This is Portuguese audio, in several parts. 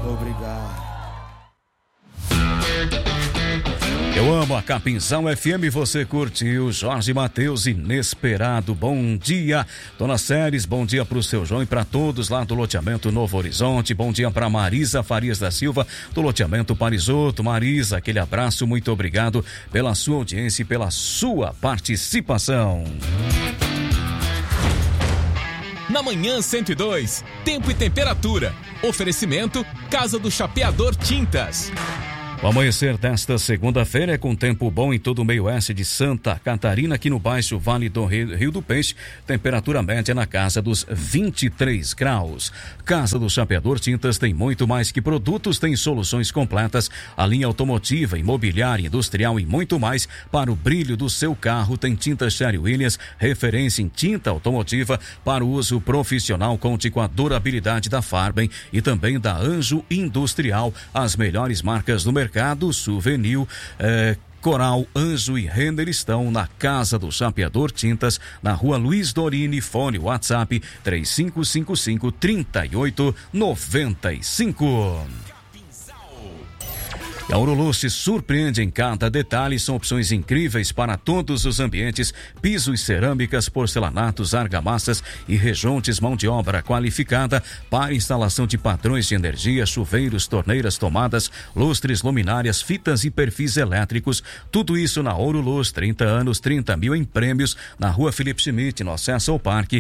Obrigado. Eu amo a Capinzal FM, você curtiu Jorge Mateus, Inesperado. Bom dia, Dona Séries, bom dia pro seu João e para todos lá do loteamento Novo Horizonte. Bom dia para Marisa Farias da Silva, do loteamento Parisoto. Marisa, aquele abraço, muito obrigado pela sua audiência e pela sua participação. Na manhã 102, tempo e temperatura. Oferecimento Casa do Chapeador Tintas. O amanhecer desta segunda-feira é com tempo bom em todo o meio-oeste de Santa Catarina, aqui no baixo Vale do Rio do Peixe, temperatura média na casa dos 23 graus. Casa do Chapeador Tintas tem muito mais que produtos, tem soluções completas, a linha automotiva, imobiliária, industrial e muito mais para o brilho do seu carro. Tem tinta Sherwin-Williams, referência em tinta automotiva para o uso profissional. Conte com a durabilidade da Farben e também da Anjo Industrial, as melhores marcas do mercado. Souvenir, Coral, Anjo e Renner estão na Casa do Chapeador Tintas, na Rua Luiz Dorini. Fone WhatsApp 3555-3895. A Auroluz se surpreende em cada detalhe, são opções incríveis para todos os ambientes, pisos, cerâmicas, porcelanatos, argamassas e rejontes, mão de obra qualificada para instalação de padrões de energia, chuveiros, torneiras, tomadas, lustres, luminárias, fitas e perfis elétricos, tudo isso na Auroluz, 30 anos, 30 mil em prêmios, na Rua Felipe Schmidt, no acesso ao parque,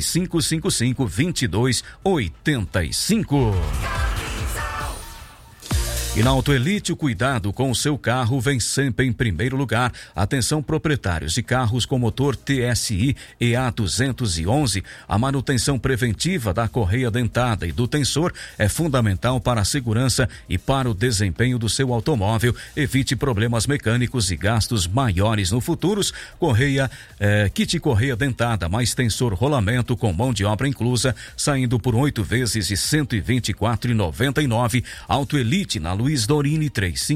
3555-2285. E na Autoelite, o cuidado com o seu carro vem sempre em primeiro lugar. Atenção, proprietários de carros com motor TSI EA211. A manutenção preventiva da correia dentada e do tensor é fundamental para a segurança e para o desempenho do seu automóvel. Evite problemas mecânicos e gastos maiores no futuro. Kit correia dentada mais tensor rolamento com mão de obra inclusa, saindo por 8 vezes de R$ 124,99. Autoelite na Luiz Dorini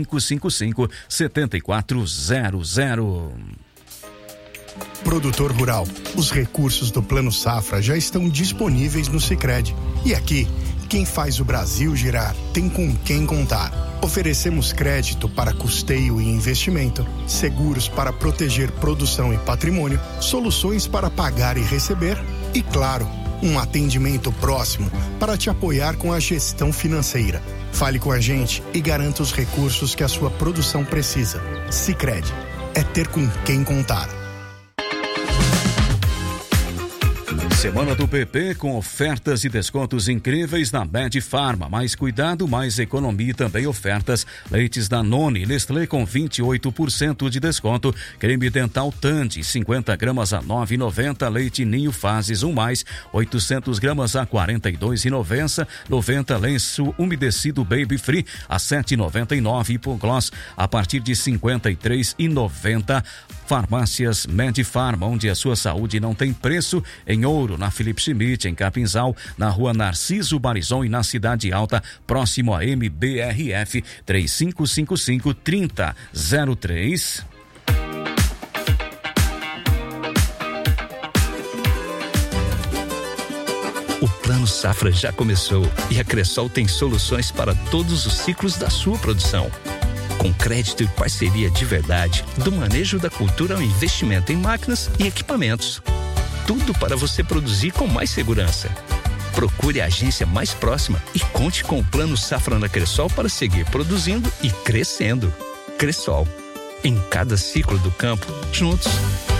3555-7400. Produtor rural, os recursos do Plano Safra já estão disponíveis no Sicredi. E aqui, quem faz o Brasil girar tem com quem contar. Oferecemos crédito para custeio e investimento, seguros para proteger produção e patrimônio, soluções para pagar e receber e, claro, um atendimento próximo para te apoiar com a gestão financeira. Fale com a gente e garanta os recursos que a sua produção precisa. Sicredi, é ter com quem contar. Semana do PP com ofertas e descontos incríveis na Med Pharma. Mais cuidado, mais economia e também ofertas. Leites Danone, Nestlé com 28% de desconto. Creme dental Tandy, 50 gramas a R$ 9,90. Leite Ninho Fases 1+, 800 gramas a R$ 42,90. Lenço umedecido Baby Free a R$ 7,99. Hipogloss a partir de R$ 53,90. Farmácias Med Pharma, onde a sua saúde não tem preço. Em Ouro, na Felipe Schmidt, em Capinzal, na Rua Narciso Barizon e na Cidade Alta, próximo a MBRF, 3555-3003. O Plano Safra já começou e a Cressol tem soluções para todos os ciclos da sua produção. Com crédito e parceria de verdade, do manejo da cultura ao investimento em máquinas e equipamentos. Tudo para você produzir com mais segurança. Procure a agência mais próxima e conte com o Plano Safra na Cressol para seguir produzindo e crescendo. Cressol, em cada ciclo do campo, juntos.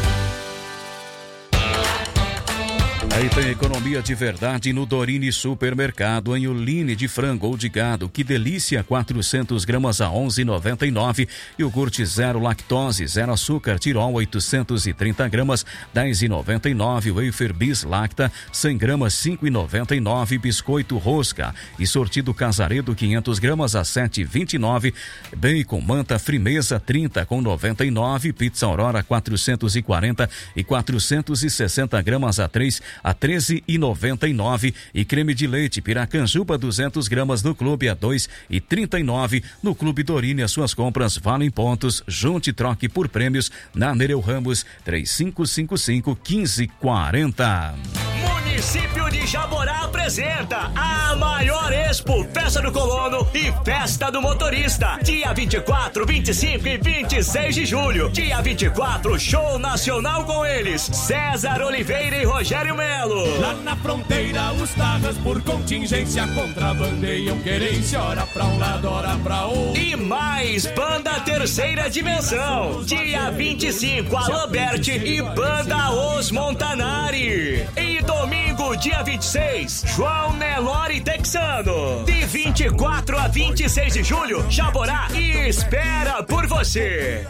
Aí tem economia de verdade no Dorini Supermercado, em Oline de frango ou de gado, que delícia, 400 gramas a R$ 11,99. Iogurte zero lactose, zero açúcar, Tirol, 830 gramas, R$ 10,99. Wafer Bis Lacta, 100 gramas, R$ 5,99. Biscoito Rosca e sortido Casaredo, 500 gramas a R$ 7,29. Bacon Manta Frimeza, 30 com 99. Pizza Aurora, 440 e 460 gramas a 13,99 e creme de leite Piracanjuba 200 gramas no Clube a 2,39. No Clube Dorini as suas compras valem pontos. Junte e troque por prêmios na Nereu Ramos 3555-1540. Município de Jaborá apresenta a maior Expo Festa do Colono e Festa do Motorista. Dia 24, 25 e 26 de julho. Dia 24, show nacional com eles, César Oliveira e Rogério Melo. Lá na fronteira, os tarras por contingência contrabandeiam querência, ora pra um lado, ora pra outro. E mais Banda Terceira Dimensão. Dia 25, Alô Berti e Banda Os Montanari. E domingo, dia 26, João Nelore Texano. De 24 a 26 de julho, Jaborá e espera por você.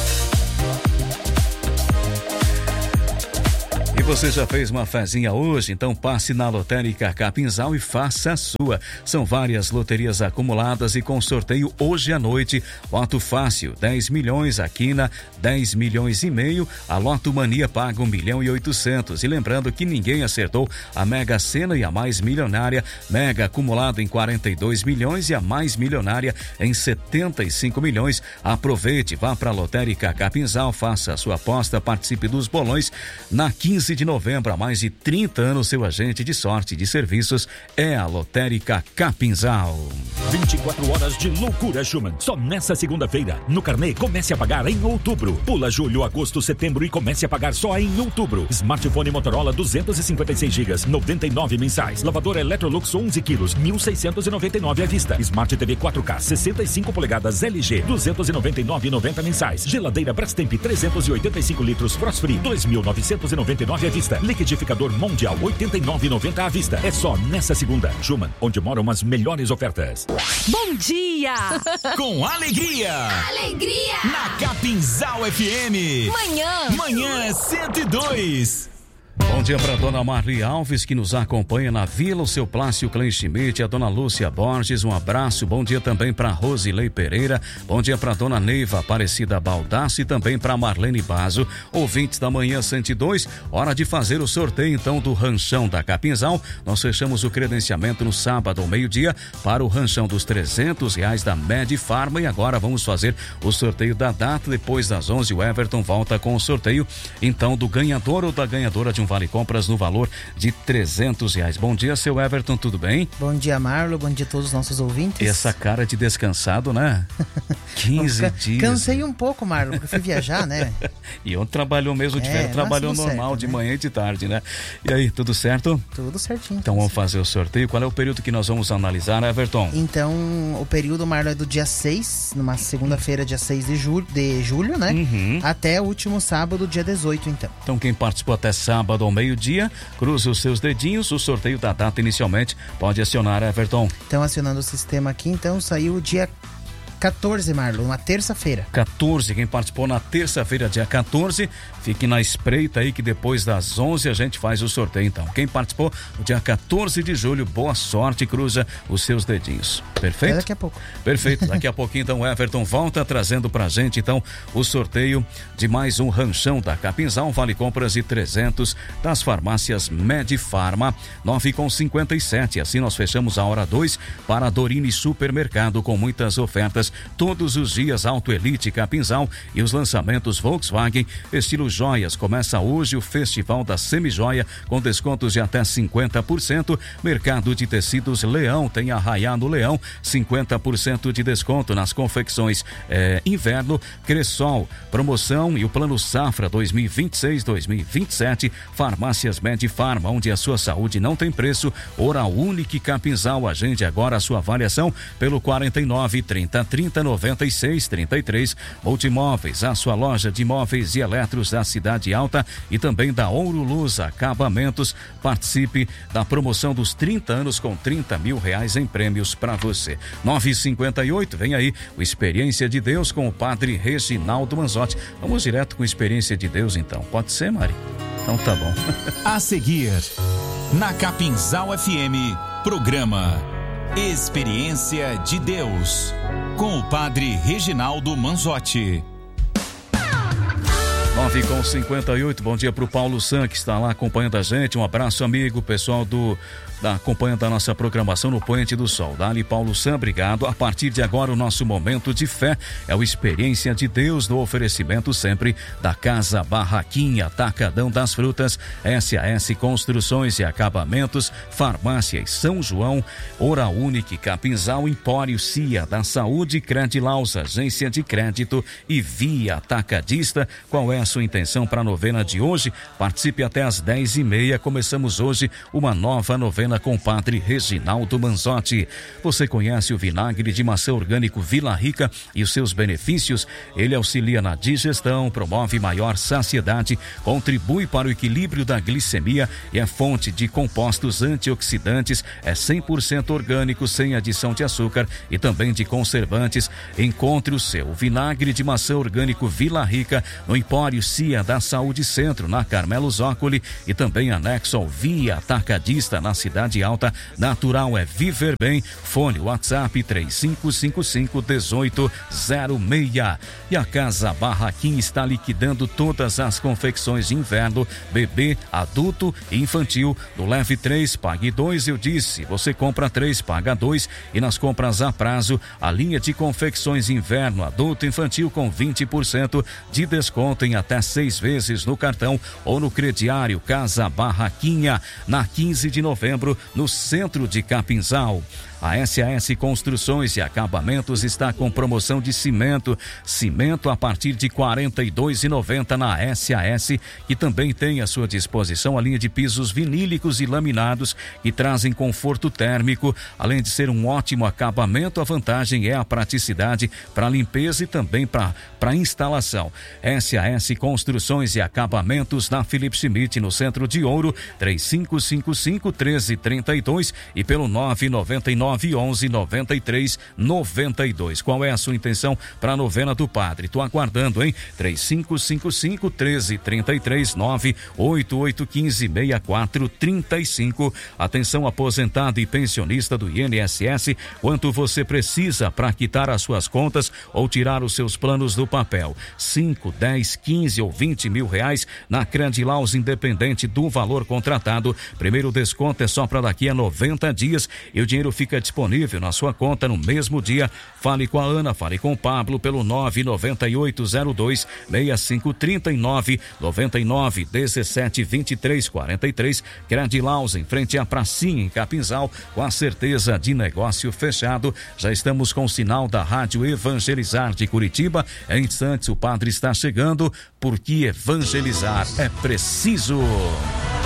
E você já fez uma fezinha hoje? Então passe na Lotérica Capinzal e faça a sua. São várias loterias acumuladas e com sorteio hoje à noite. Loto Fácil, 10 milhões, a Quina, 10 milhões e meio, a Loto Mania paga 1.800.000. E lembrando que ninguém acertou a Mega Sena e a mais milionária, Mega acumulado em 42 milhões e a mais milionária em 75 milhões. Aproveite, vá para a Lotérica Capinzal, faça a sua aposta, participe dos bolões. Na 15 de novembro, há mais de 30 anos, seu agente de sorte e de serviços é a Lotérica Capinzal. 24 horas de loucura, Schumann. Só nessa segunda-feira. No carnê, comece a pagar em outubro. Pula julho, agosto, setembro e comece a pagar só em outubro. Smartphone Motorola 256 GB, 99 mensais. Lavador Electrolux 11 quilos, 1.699 à vista. Smart TV 4K 65 polegadas LG, 299,90 mensais. Geladeira Brastemp 385 litros Frost Free, 2.999 à vista. Liquidificador Mundial 89,90 à vista. É só nessa segunda. Schumann, onde moram as melhores ofertas. Bom dia! Com alegria! Alegria! Na Capinzal FM. Manhã 102. Bom dia para dona Marli Alves, que nos acompanha na Vila, o seu Plácio Klein Schmidt, a dona Lúcia Borges, um abraço. Bom dia também para Rosilei Pereira, bom dia para dona Neiva Aparecida Baldassi e também para Marlene Bazo, ouvintes da Manhã 102. Hora de fazer o sorteio então do ranchão da Capinzal. Nós fechamos o credenciamento no sábado ao meio-dia para o ranchão dos R$300 da Med Pharma e agora vamos fazer o sorteio da data. Depois das 11, o Everton volta com o sorteio então do ganhador ou da ganhadora de um vale compras no valor de R$300. Bom dia, seu Everton, tudo bem? Bom dia, Marlo, bom dia a todos os nossos ouvintes. E essa cara de descansado, né? 15 dias. Cansei um pouco, Marlo, porque fui viajar, né? E ontem trabalhou mesmo de férias, trabalhou normal, certo, de manhã e de tarde, né? E aí, tudo certo? Tudo certinho. Então vamos fazer o sorteio. Qual é o período que nós vamos analisar, Everton? Então, o período, Marlo, é do dia 6, numa segunda-feira, dia 6 de julho, né? Uhum. Até o último sábado, dia 18, então. Então, quem participou até sábado ao meio-dia, cruza os seus dedinhos, o sorteio da data inicialmente pode acionar, Everton. Então, acionando o sistema aqui, então, saiu o dia 14, Marlon, uma terça-feira. 14, quem participou na terça-feira, dia 14, fique na espreita aí que depois das 11 a gente faz o sorteio então. Quem participou no dia 14 de julho, boa sorte, cruza os seus dedinhos. Perfeito? Daqui a pouco. Perfeito, daqui a pouquinho então o Everton volta trazendo pra gente então o sorteio de mais um ranchão da Capinzal, vale compras de 300 das farmácias Med Pharma, 9h57. Assim nós fechamos a hora 2 para a Dorine Supermercado com muitas ofertas todos os dias. Auto Elite Capinzal e os lançamentos Volkswagen estilo joias. Começa hoje o Festival da Semijoia com descontos de até 50%. Mercado de tecidos Leão tem Arraiá no Leão, 50% de desconto nas confecções inverno. Cressol, promoção e o Plano Safra 2026-2027. Farmácias Med Pharma, onde a sua saúde não tem preço. Oral Unique Capinzal, agende agora a sua avaliação pelo 49-30-30-96-33. Multimóveis, a sua loja de móveis e eletros da Cidade Alta e também da Ouro Luz Acabamentos. Participe da promoção dos 30 anos com R$30 mil em prêmios para você. 9h58, vem aí o Experiência de Deus com o Padre Reginaldo Manzotti. Vamos direto com Experiência de Deus então. Pode ser, Mari? Então tá bom. A seguir, na Capinzal FM, programa Experiência de Deus, com o Padre Reginaldo Manzotti. 9h58, bom dia pro Paulo San, que está lá acompanhando a gente. Um abraço, amigo, pessoal acompanhando a nossa programação no Poente do Sol. Dali, Paulo San, obrigado. A partir de agora, o nosso momento de fé é o Experiência de Deus, no oferecimento sempre da Casa Barraquinha, Atacadão das Frutas, SAS Construções e Acabamentos, Farmácias São João, Hora Única, Capinzal, Empório Cia da Saúde, Credilaus, Agência de Crédito e Via Atacadista. Qual é a sua intenção para a novena de hoje? Participe até às 10h30. Começamos hoje uma nova novena com o Padre Reginaldo Manzotti. Você conhece o vinagre de maçã orgânico Vila Rica e os seus benefícios? Ele auxilia na digestão, promove maior saciedade, contribui para o equilíbrio da glicemia e é fonte de compostos antioxidantes, é 100% orgânico, sem adição de açúcar e também de conservantes. Encontre o seu vinagre de maçã orgânico Vila Rica no Empório Cia da Saúde Centro, na Carmelo Zócoli, e também anexo ao Via Atacadista na Cidade Alta. Natural é viver bem. Fone WhatsApp 3555-1806. E a Casa Barraquinha está liquidando todas as confecções de inverno, bebê, adulto e infantil. No Leve 3, Pague 2, eu disse. Você compra 3, paga 2. E nas compras a prazo, a linha de confecções inverno, adulto e infantil com 20% de desconto em até 6 vezes no cartão ou no crediário. Casa Barraquinha, na 15 de novembro, no centro de Capinzal. A SAS Construções e Acabamentos está com promoção de cimento a partir de R$ 42,90 na SAS, que também tem à sua disposição a linha de pisos vinílicos e laminados que trazem conforto térmico. Além de ser um ótimo acabamento, a vantagem é a praticidade para limpeza e também para instalação. SAS Construções e Acabamentos na Felipe Schmidt, no centro de Ouro, 3555-1332 e pelo 999-11-93-92. Qual é a sua intenção para a novena do Padre? Tô aguardando, hein? 3555-1333, 98815-6435. Atenção, aposentado e pensionista do INSS, quanto você precisa para quitar as suas contas ou tirar os seus planos do papel? 5, 10, 15 ou 20 mil reais na Credilaus, independente do valor contratado. Primeiro desconto é só para daqui a 90 dias e o dinheiro fica disponível na sua conta no mesmo dia. Fale com a Ana, fale com o Pablo pelo 99802-6539, 99-17-23-43. Credilaus, em frente à pracinha em Capinzal, com a certeza de negócio fechado. Já estamos com o sinal da Rádio Evangelizar de Curitiba. Em instantes o Padre está chegando, porque evangelizar é preciso.